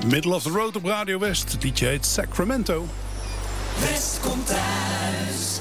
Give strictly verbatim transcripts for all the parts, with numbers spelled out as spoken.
Middle of the Road op Radio West. Het liedje heet Sacramento. West komt thuis.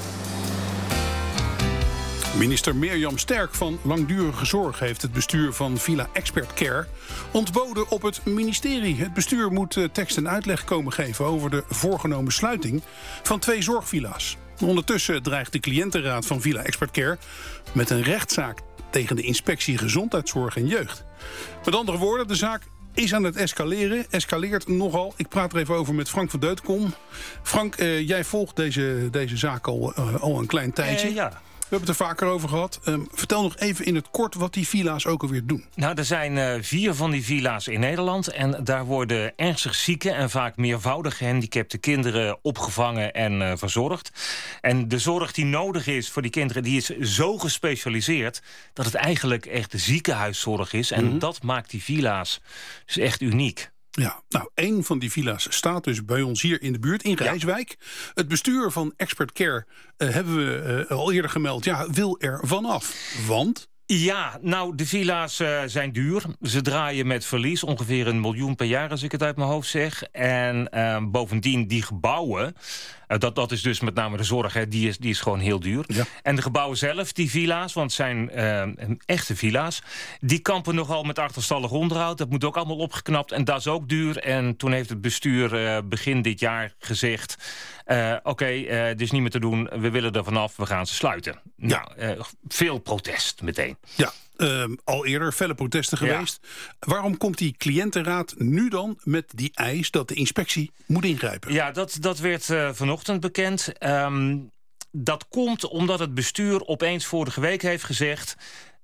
Minister Mirjam Sterk van Langdurige Zorg heeft het bestuur van Villa Expert Care ontboden op het ministerie. Het bestuur moet tekst en uitleg komen geven over de voorgenomen sluiting van twee zorgvilla's. Ondertussen dreigt de cliëntenraad van Villa Expert Care met een rechtszaak tegen de Inspectie Gezondheidszorg en Jeugd. Met andere woorden, de zaak is aan het escaleren, escaleert nogal. Ik praat er even over met Frank van Deutenkom. Frank, uh, jij volgt deze, deze zaak al, uh, al een klein tijdje. Uh, ja. We hebben het er vaker over gehad. Um, vertel nog even in het kort wat die villa's ook alweer doen. Nou, er zijn uh, vier van die villa's in Nederland. En daar worden ernstig zieke en vaak meervoudig gehandicapte kinderen opgevangen en uh, verzorgd. En de zorg die nodig is voor die kinderen, die is zo gespecialiseerd dat het eigenlijk echt ziekenhuiszorg is. En mm-hmm. dat maakt die villa's dus echt uniek. Ja, nou, één van die villa's staat dus bij ons hier in de buurt, in Rijswijk. Ja. Het bestuur van Expert Care, uh, hebben we uh, al eerder gemeld, ja, wil er vanaf. Want? Ja, nou, de villa's uh, zijn duur. Ze draaien met verlies, ongeveer een miljoen per jaar, als ik het uit mijn hoofd zeg. En uh, bovendien, die gebouwen, uh, dat, dat is dus met name de zorg, hè, die, is, die is gewoon heel duur. Ja. En de gebouwen zelf, die villa's, want het zijn uh, echte villa's, die kampen nogal met achterstallig onderhoud. Dat moet ook allemaal opgeknapt en dat is ook duur. En toen heeft het bestuur uh, begin dit jaar gezegd, Uh, Oké, okay, uh, dit is niet meer te doen, we willen er vanaf, we gaan ze sluiten. Ja. Nou, uh, veel protest meteen. Ja, uh, al eerder felle protesten geweest. Ja. Waarom komt die cliëntenraad nu dan met die eis dat de inspectie moet ingrijpen? Ja, dat, dat werd uh, vanochtend bekend. Um, dat komt omdat het bestuur opeens vorige week heeft gezegd,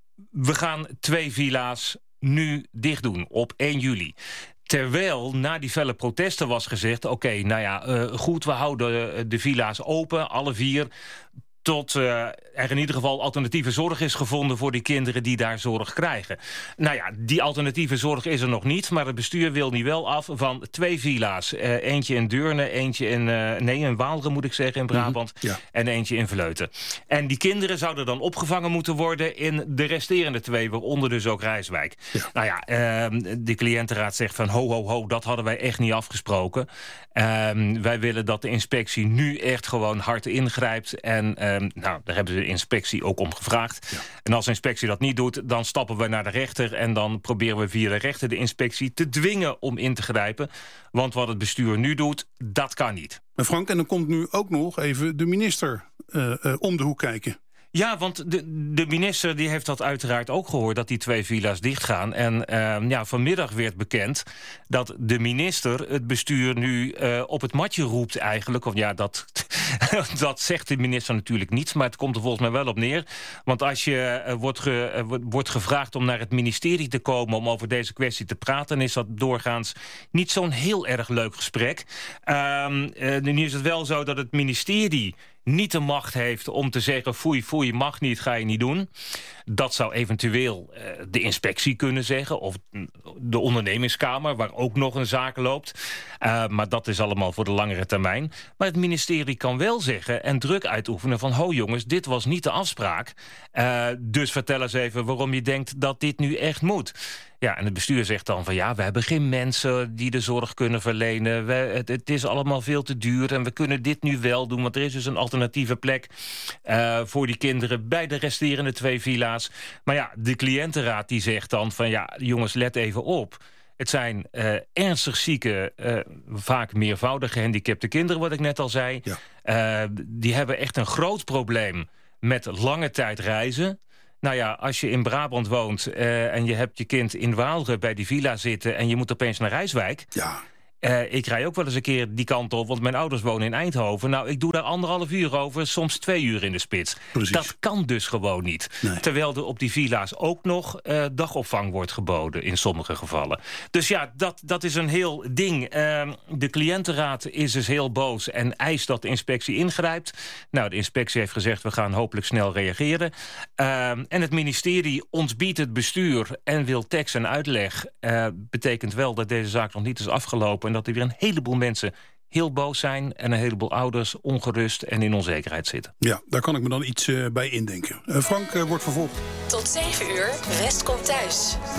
we gaan twee villa's nu dicht doen op één juli. Terwijl na die felle protesten was gezegd, oké, okay, nou ja, uh, goed, we houden de villa's open, alle vier, tot uh, er in ieder geval alternatieve zorg is gevonden voor die kinderen die daar zorg krijgen. Nou ja, die alternatieve zorg is er nog niet, maar het bestuur wil nu wel af van twee villa's. Uh, eentje in Deurne, eentje in, uh, nee, in Waalre moet ik zeggen, in Brabant, mm-hmm, ja. en eentje in Vleuten. En die kinderen zouden dan opgevangen moeten worden in de resterende twee, waaronder dus ook Rijswijk. Ja. Nou ja, uh, de cliëntenraad zegt van ho, ho, ho, dat hadden wij echt niet afgesproken. Uh, wij willen dat de inspectie nu echt gewoon hard ingrijpt en uh, nou, daar hebben ze de inspectie ook om gevraagd. Ja. En als de inspectie dat niet doet, dan stappen we naar de rechter en dan proberen we via de rechter de inspectie te dwingen om in te grijpen. Want wat het bestuur nu doet, dat kan niet. En Frank, en dan komt nu ook nog even de minister uh, uh, om de hoek kijken. Ja, want de, de minister die heeft dat uiteraard ook gehoord, dat die twee villa's dichtgaan. En uh, ja, vanmiddag werd bekend dat de minister het bestuur nu uh, op het matje roept eigenlijk. Of ja, dat, dat zegt de minister natuurlijk niet, maar het komt er volgens mij wel op neer. Want als je uh, wordt, ge, uh, wordt gevraagd om naar het ministerie te komen om over deze kwestie te praten, dan is dat doorgaans niet zo'n heel erg leuk gesprek. Uh, uh, nu is het wel zo dat het ministerie niet de macht heeft om te zeggen foei, foei, mag niet, ga je niet doen. Dat zou eventueel uh, de inspectie kunnen zeggen, of de ondernemingskamer, waar ook nog een zaak loopt. Uh, maar dat is allemaal voor de langere termijn. Maar het ministerie kan wel zeggen en druk uitoefenen van ho jongens, dit was niet de afspraak. Uh, dus vertel eens even waarom je denkt dat dit nu echt moet. Ja, en het bestuur zegt dan van ja, we hebben geen mensen die de zorg kunnen verlenen. We, het, het is allemaal veel te duur en we kunnen dit nu wel doen, want er is dus een alternatieve plek uh, voor die kinderen bij de resterende twee villa's. Maar ja, de cliëntenraad die zegt dan van ja, jongens, let even op. Het zijn uh, ernstig zieke, uh, vaak meervoudig gehandicapte kinderen, wat ik net al zei. Ja. Uh, die hebben echt een groot probleem met lange tijd reizen. Nou ja, als je in Brabant woont uh, en je hebt je kind in Waalre bij die villa zitten en je moet opeens naar Rijswijk. Ja. Uh, ik rij ook wel eens een keer die kant op, want mijn ouders wonen in Eindhoven. Nou, ik doe daar anderhalf uur over, soms twee uur in de spits. Precies. Dat kan dus gewoon niet. Nee. Terwijl er op die villa's ook nog uh, dagopvang wordt geboden in sommige gevallen. Dus ja, dat, dat is een heel ding. Uh, de cliëntenraad is dus heel boos en eist dat de inspectie ingrijpt. Nou, de inspectie heeft gezegd, we gaan hopelijk snel reageren. Uh, en het ministerie ontbiedt het bestuur en wil tekst en uitleg. Uh, betekent wel dat deze zaak nog niet is afgelopen en dat er weer een heleboel mensen heel boos zijn en een heleboel ouders ongerust en in onzekerheid zitten. Ja, daar kan ik me dan iets uh, bij indenken. Uh, Frank uh, wordt vervolgd. Tot zeven uur, West komt thuis.